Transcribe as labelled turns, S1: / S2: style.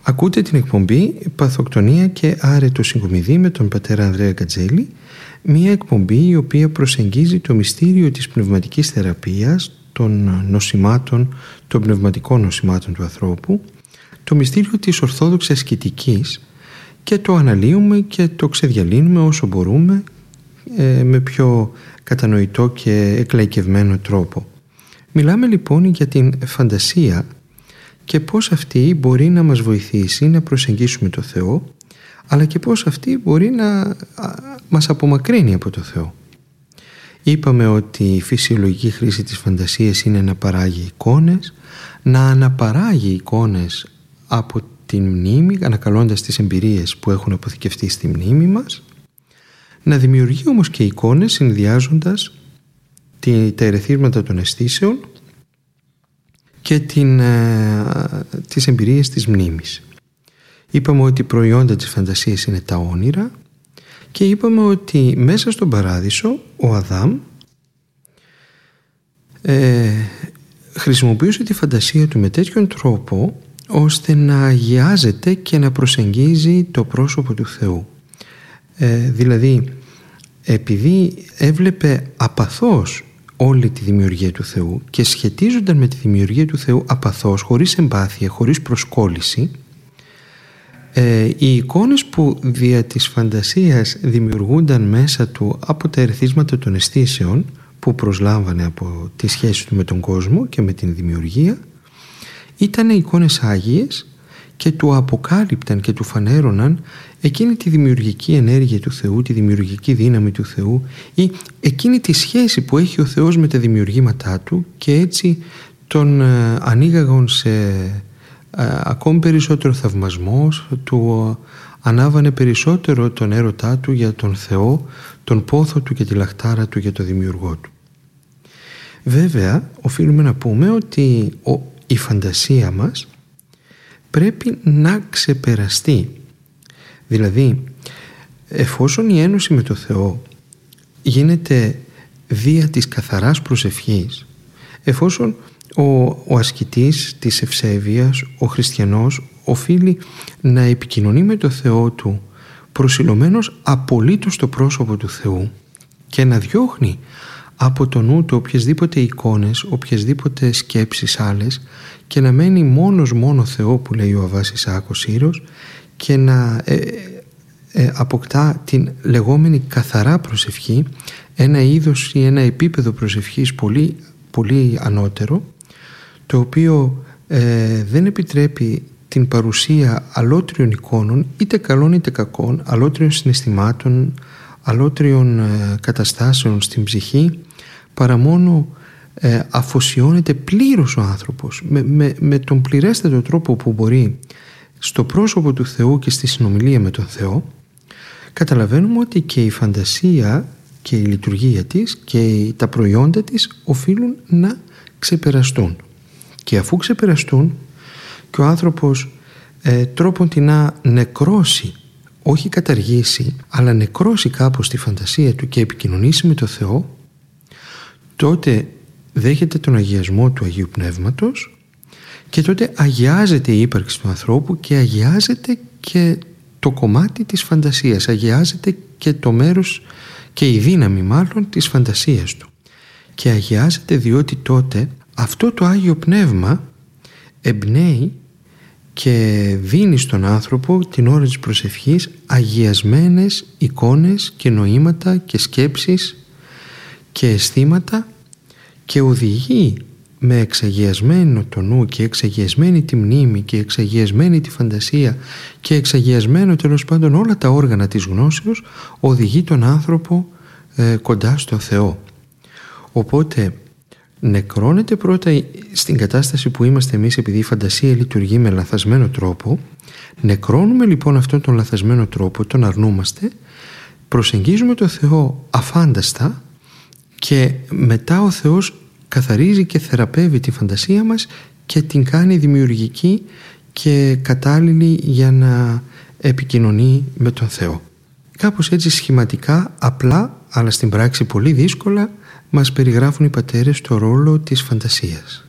S1: Ακούτε την εκπομπή «Παθοκτονία και άρετο συγκομιδή» με τον πατέρα Ανδρέα Κατζέλη, μια εκπομπή η οποία προσεγγίζει το μυστήριο της πνευματικής θεραπείας, των νοσημάτων, των πνευματικών νοσημάτων του ανθρώπου, το μυστήριο της ορθόδοξης ασκητικής, και το αναλύουμε και το ξεδιαλύνουμε όσο μπορούμε με πιο κατανοητό και εκλαϊκευμένο τρόπο. Μιλάμε λοιπόν για την φαντασία και πώς αυτή μπορεί να μας βοηθήσει να προσεγγίσουμε το Θεό, αλλά και πώς αυτή μπορεί να μας απομακρύνει από το Θεό. Είπαμε ότι η φυσιολογική χρήση της φαντασίας είναι να παράγει εικόνες, να αναπαράγει εικόνες από την μνήμη, ανακαλώντας τις εμπειρίες που έχουν αποθηκευτεί στη μνήμη μας, να δημιουργεί όμως και εικόνες συνδυάζοντας τα ερεθίσματα των αισθήσεων και τις εμπειρίες της μνήμης. Είπαμε ότι προϊόντα της φαντασίας είναι τα όνειρα και είπαμε ότι μέσα στον Παράδεισο ο Αδάμ χρησιμοποιούσε τη φαντασία του με τέτοιον τρόπο ώστε να αγιάζεται και να προσεγγίζει το πρόσωπο του Θεού. Δηλαδή, επειδή έβλεπε απαθώς όλη τη δημιουργία του Θεού και σχετίζονταν με τη δημιουργία του Θεού απαθώς, χωρίς εμπάθεια, χωρίς προσκόλληση, οι εικόνες που δια της φαντασίας δημιουργούνταν μέσα του από τα ερεθίσματα των αισθήσεων που προσλάμβανε από τη σχέση του με τον κόσμο και με την δημιουργία, ήταν εικόνες άγιες και του αποκάλυπταν και του φανέρωναν εκείνη τη δημιουργική ενέργεια του Θεού, τη δημιουργική δύναμη του Θεού ή εκείνη τη σχέση που έχει ο Θεός με τα δημιουργήματά του, και έτσι τον ανοίγαγαν σε ακόμη περισσότερο θαυμασμό, του ανάβανε περισσότερο τον έρωτά του για τον Θεό, τον πόθο του και τη λαχτάρα του για το δημιουργό του. Βέβαια, οφείλουμε να πούμε ότι η φαντασία μας πρέπει να ξεπεραστεί. Δηλαδή, εφόσον η ένωση με το Θεό γίνεται δια της καθαράς προσευχής, εφόσον ο ασκητής της ευσέβειας, ο χριστιανός, οφείλει να επικοινωνεί με το Θεό του προσιλωμένος απολύτως στο πρόσωπο του Θεού και να διώχνει από το νου του οποιασδήποτε εικόνες, οποιασδήποτε σκέψεις άλλες, και να μένει μόνο Θεό, που λέει ο Αββάς Ισαάκος Σύρος, και να αποκτά την λεγόμενη καθαρά προσευχή, ένα είδος ή ένα επίπεδο προσευχής πολύ, πολύ ανώτερο, το οποίο δεν επιτρέπει την παρουσία αλότριων εικόνων, είτε καλών είτε κακών, αλότριων συναισθημάτων, αλότριων καταστάσεων στην ψυχή, παρά μόνο αφοσιώνεται πλήρως ο άνθρωπος με τον πληρέστατο τρόπο που μπορεί στο πρόσωπο του Θεού και στη συνομιλία με τον Θεό. Καταλαβαίνουμε ότι και η φαντασία και η λειτουργία της και τα προϊόντα της οφείλουν να ξεπεραστούν, και αφού ξεπεραστούν και ο άνθρωπος τρόπον την να νεκρώσει, όχι καταργήσει, αλλά νεκρώσει κάπως τη φαντασία του και επικοινωνήσει με το Θεό, τότε δέχεται τον αγιασμό του Αγίου Πνεύματος και τότε αγιάζεται η ύπαρξη του ανθρώπου και αγιάζεται και το κομμάτι της φαντασίας, αγιάζεται και το μέρος και η δύναμη μάλλον της φαντασίας του, και αγιάζεται διότι τότε αυτό το Άγιο Πνεύμα εμπνέει και δίνει στον άνθρωπο την ώρα της προσευχής αγιασμένες εικόνες και νοήματα και σκέψεις και αισθήματα, και οδηγεί με εξαγιασμένο το νου και εξαγιασμένη τη μνήμη και εξαγιασμένη τη φαντασία και εξαγιασμένο τέλος πάντων όλα τα όργανα της γνώσεως, οδηγεί τον άνθρωπο κοντά στο Θεό. Οπότε νεκρώνεται πρώτα στην κατάσταση που είμαστε εμείς, επειδή η φαντασία λειτουργεί με λαθασμένο τρόπο. Νεκρώνουμε λοιπόν αυτόν τον λαθασμένο τρόπο, τον αρνούμαστε, προσεγγίζουμε το Θεό αφάνταστα, και μετά ο Θεός καθαρίζει και θεραπεύει τη φαντασία μας και την κάνει δημιουργική και κατάλληλη για να επικοινωνεί με τον Θεό. Κάπως έτσι σχηματικά, απλά, αλλά στην πράξη πολύ δύσκολα, μας περιγράφουν οι πατέρες το ρόλο της φαντασίας.